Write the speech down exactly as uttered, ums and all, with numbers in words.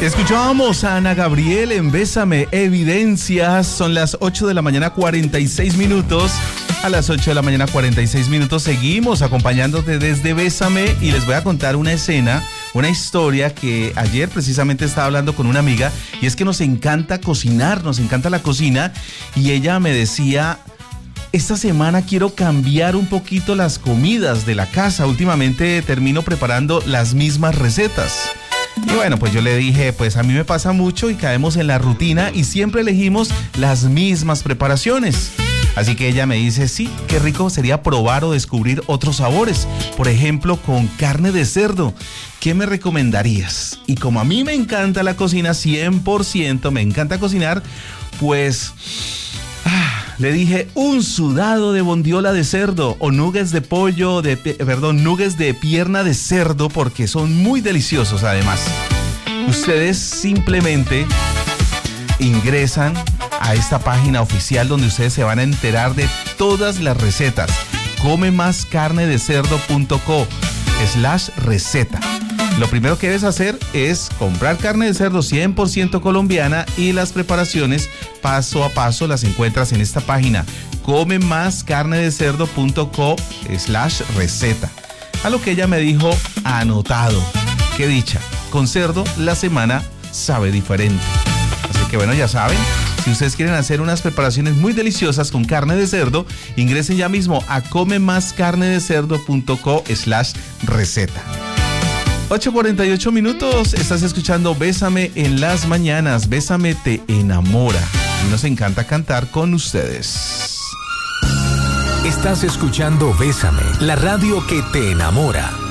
Escuchábamos a Ana Gabriel en Bésame, Evidencias. Son las ocho de la mañana, cuarenta y seis minutos. A las ocho de la mañana, cuarenta y seis minutos, seguimos acompañándote desde Bésame y les voy a contar una escena, una historia que ayer precisamente estaba hablando con una amiga, y es que nos encanta cocinar, nos encanta la cocina, y ella me decía: esta semana quiero cambiar un poquito las comidas de la casa, últimamente termino preparando las mismas recetas. Y bueno, pues yo le dije, pues a mí me pasa mucho y caemos en la rutina y siempre elegimos las mismas preparaciones. Así que ella me dice, sí, qué rico sería probar o descubrir otros sabores. Por ejemplo, con carne de cerdo. ¿Qué me recomendarías? Y como a mí me encanta la cocina, cien por ciento me encanta cocinar, pues ah, le dije un sudado de bondiola de cerdo o nuggets de pollo, de, perdón, nuggets de pierna de cerdo, porque son muy deliciosos además. Ustedes simplemente ingresan a esta página oficial donde ustedes se van a enterar de todas las recetas. come más carne de cerdo punto co slash receta. Lo primero que debes hacer es comprar carne de cerdo cien por ciento colombiana, y las preparaciones paso a paso las encuentras en esta página come más carne de cerdo punto co slash receta. A lo que ella me dijo, anotado. Qué dicha, con cerdo la semana sabe diferente. Así que bueno, ya saben, si ustedes quieren hacer unas preparaciones muy deliciosas con carne de cerdo, ingresen ya mismo a come más carne de cerdo punto co slash receta. ocho cuarenta y ocho minutos, estás escuchando Bésame en las mañanas. Bésame te enamora y nos encanta cantar con ustedes. Estás escuchando Bésame, la radio que te enamora.